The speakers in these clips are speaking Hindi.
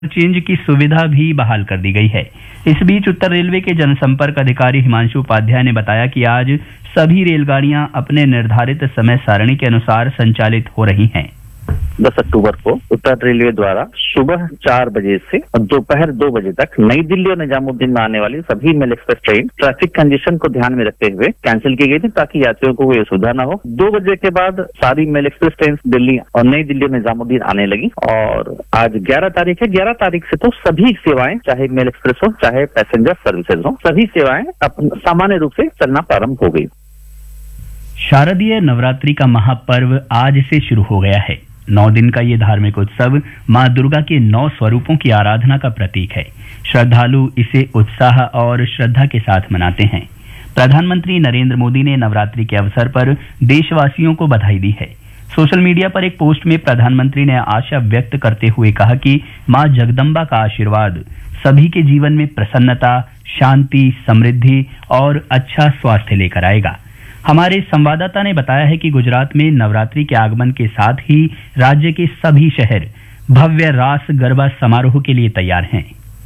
चेंज की सुविधा भी बहाल कर दी गई है। इस बीच उत्तर रेलवे के जनसंपर्क अधिकारी हिमांशु उपाध्याय ने बताया कि आज सभी रेलगाड़ियां अपने निर्धारित समय सारणी के अनुसार संचालित हो रही हैं। 10 अक्टूबर को उत्तर रेलवे द्वारा सुबह 4 बजे से दोपहर 2 बजे तक नई दिल्ली और निजामुद्दीन में आने वाली सभी mail express train traffic congestion को ध्यान में रखते हुए कैंसिल की गई थी, ताकि यात्रियों को कोई असुविधा न हो। 2 बजे के बाद सारी मेल एक्सप्रेस ट्रेन दिल्ली और नई दिल्ली और निजामुद्दीन आने लगी और आज 11 तारीख है। 11 तारीख से तो सभी सेवाएं, चाहे मेल एक्सप्रेस हो चाहे पैसेंजर सर्विसेज हो, सभी सेवाएं सामान्य रूप से चलना प्रारंभ हो गई। शारदीय नवरात्रि का महापर्व आज से शुरू हो गया है। 9 दिन का ये धार्मिक उत्सव मां दुर्गा के 9 स्वरूपों की आराधना का प्रतीक है। श्रद्धालु इसे उत्साह और श्रद्धा के साथ मनाते हैं। प्रधानमंत्री नरेंद्र मोदी ने नवरात्रि के अवसर पर देशवासियों को बधाई दी है। सोशल मीडिया पर एक पोस्ट में प्रधानमंत्री ने आशा व्यक्त करते हुए कहा कि मां जगदम्बा का आशीर्वाद सभी के जीवन में प्रसन्नता, शांति, समृद्धि और अच्छा स्वास्थ्य लेकर आएगा। हमारे संवाददाता ने बताया है कि गुजरात में नवरात्रि के आगमन के साथ ही राज्य के सभी शहर भव्य रास गरबा समारोह के लिए तैयार हैं।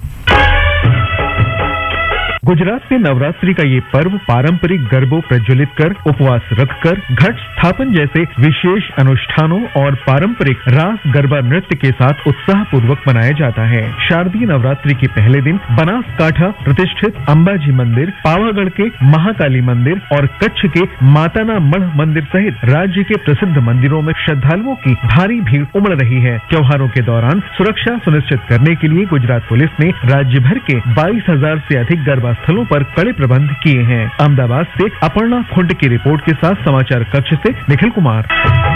गुजरात में नवरात्रि का ये पर्व पारंपरिक गरबों प्रज्वलित कर, उपवास रखकर, घट स्थापन जैसे विशेष अनुष्ठानों और पारंपरिक रास गरबा नृत्य के साथ उत्साह पूर्वक मनाया जाता है। शारदीय नवरात्रि के पहले दिन बनासकांठा प्रतिष्ठित अंबाजी मंदिर, पावागढ़ के महाकाली मंदिर और कच्छ के माताना मढ़ मंदिर सहित राज्य के प्रसिद्ध मंदिरों में श्रद्धालुओं की भारी भीड़ उमड़ रही है। त्योहारों के दौरान सुरक्षा सुनिश्चित करने के लिए गुजरात पुलिस ने राज्य भर के 22,000 से अधिक गरबा स्थलों पर कड़े प्रबंध किए हैं। अहमदाबाद से अपर्णा खुंड की रिपोर्ट के साथ समाचार कक्ष से निखिल कुमार।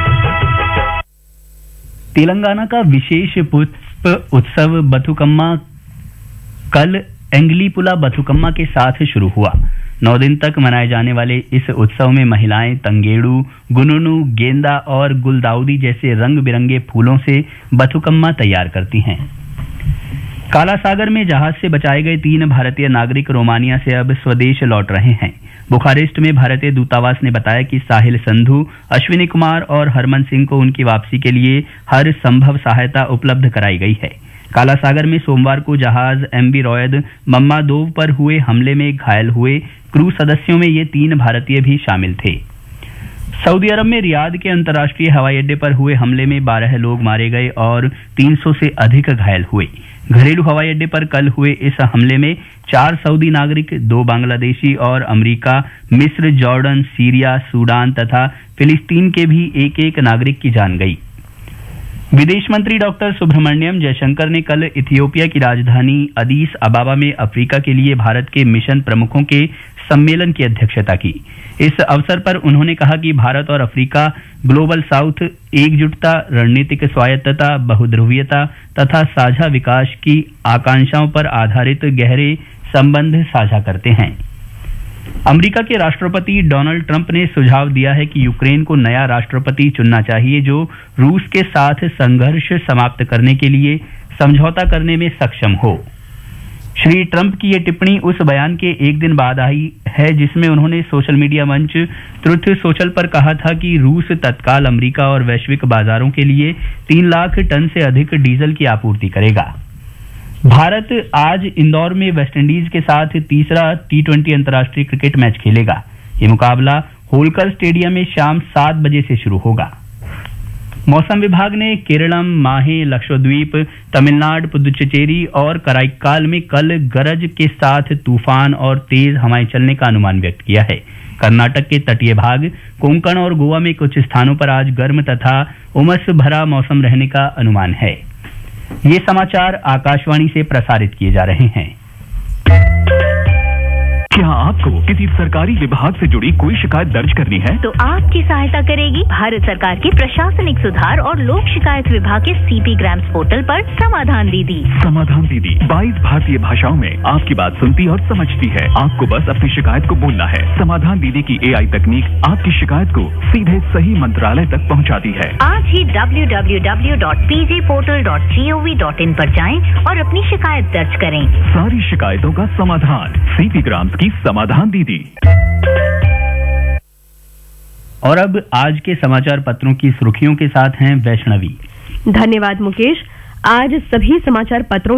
तेलंगाना का विशेष पुष्प उत्सव बथुकम्मा कल एंगलीपुला बथुकम्मा के साथ शुरू हुआ। 9 दिन तक मनाए जाने वाले इस उत्सव में महिलाएं तंगेड़ू, गुनुनु, गेंदा और गुलदाउदी जैसे रंग बिरंगे फूलों से बथुकम्मा तैयार करती हैं। काला सागर में जहाज से बचाए गए 3 भारतीय नागरिक रोमानिया से अब स्वदेश लौट रहे हैं। बुखारेस्ट में भारतीय दूतावास ने बताया कि साहिल संधू, अश्विनी कुमार और हरमन सिंह को उनकी वापसी के लिए हर संभव सहायता उपलब्ध कराई गई है। काला सागर में सोमवार को जहाज एमवी रॉयद मम्मादोव पर हुए हमले में घायल हुए क्रू सदस्यों में ये 3 भारतीय भी शामिल थे। सऊदी अरब में रियाद के अंतर्राष्ट्रीय हवाई अड्डे पर हुए हमले में 12 लोग मारे गए और 300 से अधिक घायल हुए। घरेलू हवाई अड्डे पर कल हुए इस हमले में 4 सऊदी नागरिक, 2 बांग्लादेशी और अमेरिका, मिस्र, जॉर्डन, सीरिया, सूडान तथा फिलिस्तीन के भी एक नागरिक की जान गई। विदेश मंत्री डॉक्टर सुब्रमण्यम जयशंकर ने कल इथियोपिया की राजधानी अदीस अबाबा में अफ्रीका के लिए भारत के मिशन प्रमुखों के सम्मेलन की अध्यक्षता की। इस अवसर पर उन्होंने कहा कि भारत और अफ्रीका ग्लोबल साउथ एकजुटता, रणनीतिक स्वायत्तता, बहुध्रुवीयता तथा साझा विकास की आकांक्षाओं पर आधारित गहरे संबंध साझा करते हैं। अमेरिका के राष्ट्रपति डोनाल्ड ट्रंप ने सुझाव दिया है कि यूक्रेन को नया राष्ट्रपति चुनना चाहिए जो रूस के साथ संघर्ष समाप्त करने के लिए समझौता करने में सक्षम हो। श्री ट्रंप की ये टिप्पणी उस बयान के एक दिन बाद आई है जिसमें उन्होंने सोशल मीडिया मंच ट्रुथ सोशल पर कहा था कि रूस तत्काल अमेरिका और वैश्विक बाजारों के लिए 3 लाख टन से अधिक डीजल की आपूर्ति करेगा। भारत आज इंदौर में वेस्टइंडीज के साथ तीसरा T20 अंतर्राष्ट्रीय क्रिकेट मैच खेलेगा। ये मुकाबला होलकर स्टेडियम में शाम 7 बजे से शुरू होगा। मौसम विभाग ने केरलम, माहे, लक्षद्वीप, तमिलनाडु, पुदुचेरी और कराईकाल में कल गरज के साथ तूफान और तेज हवाएं चलने का अनुमान व्यक्त किया है। कर्नाटक के तटीय भाग, कोंकण और गोवा में कुछ स्थानों पर आज गर्म तथा उमस भरा मौसम रहने का अनुमान है। ये समाचार आकाशवाणी से प्रसारित किए जा रहे हैं। क्या आपको किसी सरकारी विभाग से जुड़ी कोई शिकायत दर्ज करनी है? तो आपकी सहायता करेगी भारत सरकार के प्रशासनिक सुधार और लोक शिकायत विभाग के CP ग्राम्स पोर्टल पर समाधान दीदी। समाधान दीदी 22 भारतीय भाषाओं में आपकी बात सुनती और समझती है। आपको बस अपनी शिकायत को बोलना है। समाधान दीदी की AI तकनीक आपकी शिकायत को सीधे सही मंत्रालय तक पहुंचाती है। आज ही www.pjportal.gov.in पर जाएं और अपनी शिकायत दर्ज करें। सारी शिकायतों का समाधान CP ग्राम्स की समाधान दीदी। और अब आज के समाचार पत्रों की सुर्खियों के साथ हैं वैष्णवी। धन्यवाद मुकेश। आज सभी समाचार पत्रों